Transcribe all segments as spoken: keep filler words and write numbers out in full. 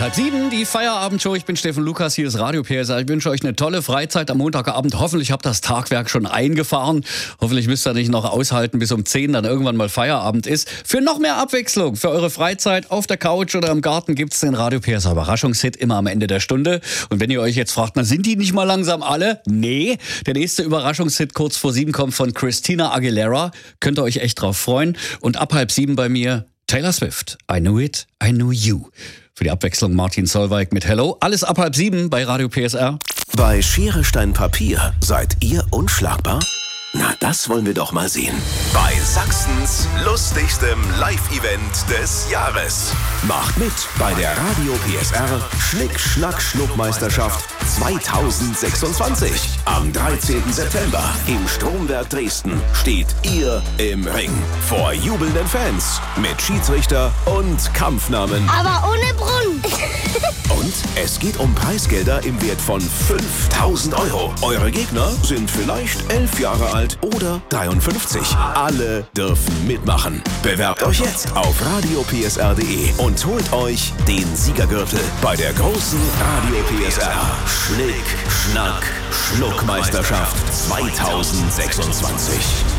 Halb sieben, die Feierabendshow. Ich bin Steffen Lukas, hier ist Radio P S R. Ich wünsche euch eine tolle Freizeit am Montagabend. Hoffentlich habt ihr das Tagwerk schon eingefahren. Hoffentlich müsst ihr nicht noch aushalten, bis um zehn dann irgendwann mal Feierabend ist. Für noch mehr Abwechslung, für eure Freizeit auf der Couch oder im Garten gibt's den Radio P S R Überraschungshit immer am Ende der Stunde. Und wenn ihr euch jetzt fragt, na, sind die nicht mal langsam alle? Nee, der nächste Überraschungshit kurz vor sieben kommt von Christina Aguilera. Könnt ihr euch echt drauf freuen. Und ab halb sieben bei mir Taylor Swift. I knew it, I knew you. Für die Abwechslung Martin Solveig mit Hello. Alles ab halb sieben bei Radio P S R. Bei Schere, Stein, Papier seid ihr unschlagbar? Na, das wollen wir doch mal sehen. Bei Sachsens lustigstem Live-Event des Jahres. Macht mit bei der Radio P S R Schnick-Schnack-Schnuck-Meisterschaft zweitausendsechsundzwanzig. Am dreizehnten September im Stromberg Dresden steht ihr im Ring. Vor jubelnden Fans mit Schiedsrichter und Kampfnamen. Aber ohne Brunnen. Und es geht um Preisgelder im Wert von fünftausend Euro. Eure Gegner sind vielleicht elf Jahre alt oder dreiundfünfzig. Alle dürfen mitmachen. Bewerbt euch jetzt auf radio p s r punkt d e und holt euch den Siegergürtel bei der großen Radio P S R Schnick, Schnack, Schnuck-Meisterschaft zweitausendsechsundzwanzig.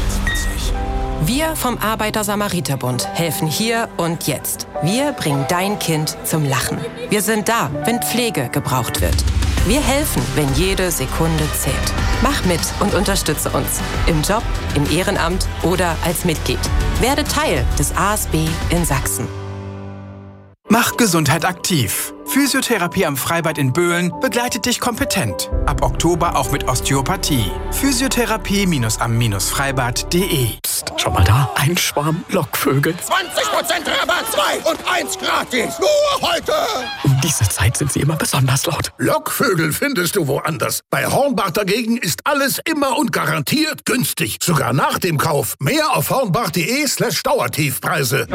Wir vom Arbeiter-Samariter-Bund helfen hier und jetzt. Wir bringen dein Kind zum Lachen. Wir sind da, wenn Pflege gebraucht wird. Wir helfen, wenn jede Sekunde zählt. Mach mit und unterstütze uns. Im Job, im Ehrenamt oder als Mitglied. Werde Teil des A S B in Sachsen. Mach Gesundheit aktiv. Physiotherapie am Freibad in Böhlen begleitet dich kompetent. Ab Oktober auch mit Osteopathie. Physiotherapie am Freibad punkt d e. Psst, schau mal da. Ein Schwarm Lockvögel. zwanzig Prozent Rabatt, zwei und eins gratis. Nur heute. Um diese Zeit sind sie immer besonders laut. Lockvögel findest du woanders. Bei Hornbach dagegen ist alles immer und garantiert günstig. Sogar nach dem Kauf. Mehr auf hornbach punkt d e slash Dauertiefpreise.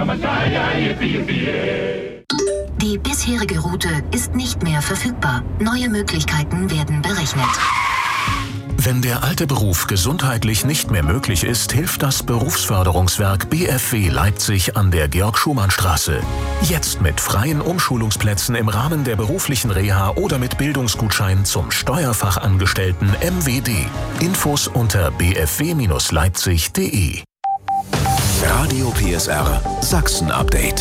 Die bisherige Route ist nicht mehr verfügbar. Neue Möglichkeiten werden berechnet. Wenn der alte Beruf gesundheitlich nicht mehr möglich ist, hilft das Berufsförderungswerk B F W Leipzig an der Georg-Schumann-Straße. Jetzt mit freien Umschulungsplätzen im Rahmen der beruflichen Reha oder mit Bildungsgutschein zum Steuerfachangestellten M W D. Infos unter b f w Bindestrich leipzig punkt d e. Radio P S R Sachsen-Update.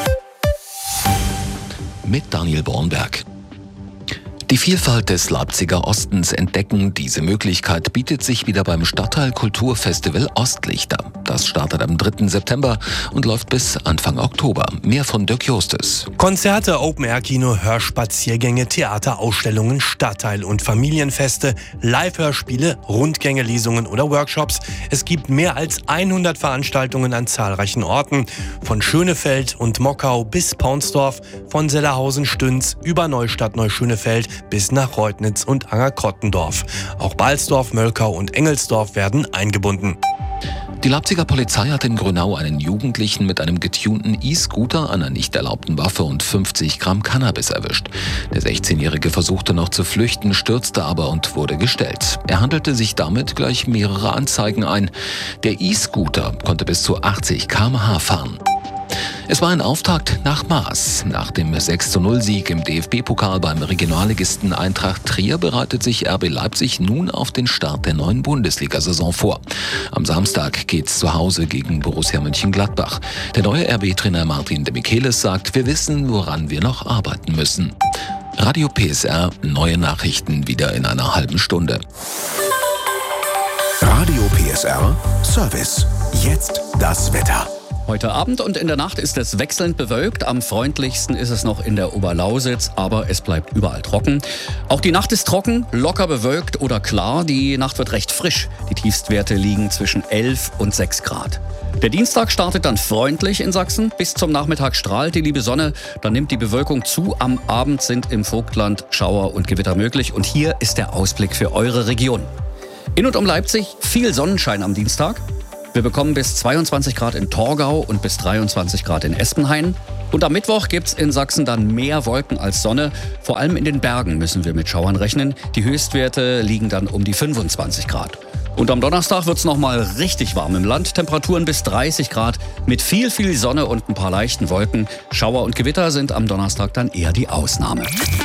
Mit Daniel Bornberg. Die Vielfalt des Leipziger Ostens entdecken. Diese Möglichkeit bietet sich wieder beim Stadtteil Kulturfestival Ostlichter. Das startet am dritten September und läuft bis Anfang Oktober. Mehr von Dirk Justus. Konzerte, Open-Air-Kino, Hörspaziergänge, Theater, Ausstellungen, Stadtteil- und Familienfeste, Live-Hörspiele, Rundgänge, Lesungen oder Workshops. Es gibt mehr als hundert Veranstaltungen an zahlreichen Orten. Von Schönefeld und Mockau bis Paunsdorf, von Sellerhausen-Stünz über Neustadt-Neuschönefeld bis nach Reutnitz und Anger-Krottendorf. Auch Balsdorf, Mölkau und Engelsdorf werden eingebunden. Die Leipziger Polizei hat in Grünau einen Jugendlichen mit einem getunten E-Scooter, einer nicht erlaubten Waffe und fünfzig Gramm Cannabis erwischt. Der sechzehnjährige versuchte noch zu flüchten, stürzte aber und wurde gestellt. Er handelte sich damit gleich mehrere Anzeigen ein. Der E-Scooter konnte bis zu achtzig Kilometer pro Stunde fahren. Es war ein Auftakt nach Maß. Nach dem sechs zu null Sieg im D F B-Pokal beim Regionalligisten Eintracht Trier bereitet sich R B Leipzig nun auf den Start der neuen Bundesliga-Saison vor. Am Samstag geht's zu Hause gegen Borussia Mönchengladbach. Der neue R B-Trainer Martin de Michelis sagt, wir wissen, woran wir noch arbeiten müssen. Radio P S R, neue Nachrichten wieder in einer halben Stunde. Radio P S R, Service. Jetzt das Wetter. Heute Abend und in der Nacht ist es wechselnd bewölkt. Am freundlichsten ist es noch in der Oberlausitz, aber es bleibt überall trocken. Auch die Nacht ist trocken, locker bewölkt oder klar. Die Nacht wird recht frisch. Die Tiefstwerte liegen zwischen elf und sechs Grad. Der Dienstag startet dann freundlich in Sachsen. Bis zum Nachmittag strahlt die liebe Sonne. Dann nimmt die Bewölkung zu. Am Abend sind im Vogtland Schauer und Gewitter möglich. Und hier ist der Ausblick für eure Region. In und um Leipzig viel Sonnenschein am Dienstag. Wir bekommen bis zweiundzwanzig Grad in Torgau und bis dreiundzwanzig Grad in Espenhain. Und am Mittwoch gibt's in Sachsen dann mehr Wolken als Sonne. Vor allem in den Bergen müssen wir mit Schauern rechnen. Die Höchstwerte liegen dann um die fünfundzwanzig Grad. Und am Donnerstag wird es nochmal richtig warm im Land. Temperaturen bis dreißig Grad mit viel, viel Sonne und ein paar leichten Wolken. Schauer und Gewitter sind am Donnerstag dann eher die Ausnahme.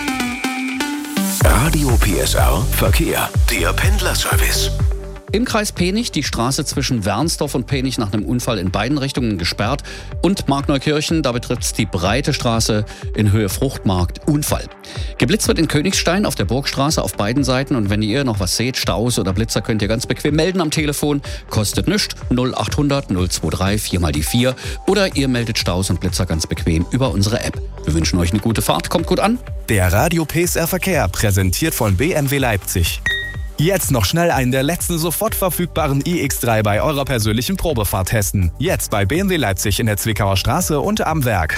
Radio P S R Verkehr. Der Pendlerservice. Im Kreis Penich die Straße zwischen Wernsdorf und Penich nach einem Unfall in beiden Richtungen gesperrt. Und Markneukirchen, da betrifft es die breite Straße in Höhe Fruchtmarkt. Unfall. Geblitzt wird in Königstein auf der Burgstraße auf beiden Seiten. Und wenn ihr noch was seht, Staus oder Blitzer, könnt ihr ganz bequem melden am Telefon. Kostet nichts. null achthundert null dreiundzwanzig vier mal die vier. Oder ihr meldet Staus und Blitzer ganz bequem über unsere App. Wir wünschen euch eine gute Fahrt. Kommt gut an. Der Radio P S R Verkehr, präsentiert von B M W Leipzig. Jetzt noch schnell einen der letzten sofort verfügbaren i X drei bei eurer persönlichen Probefahrt testen. Jetzt bei B M W Leipzig in der Zwickauer Straße und am Werk.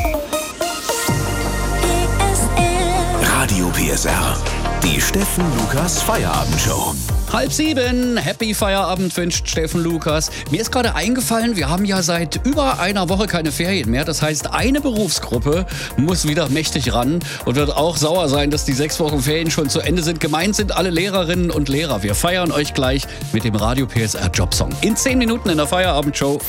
Radio P S R. Die Steffen Lukas Feierabendshow. Halb sieben, Happy Feierabend wünscht Steffen Lukas. Mir ist gerade eingefallen, wir haben ja seit über einer Woche keine Ferien mehr. Das heißt, eine Berufsgruppe muss wieder mächtig ran und wird auch sauer sein, dass die sechs Wochen Ferien schon zu Ende sind. Gemeint sind alle Lehrerinnen und Lehrer. Wir feiern euch gleich mit dem Radio P S R Jobsong. In zehn Minuten in der Feierabendshow.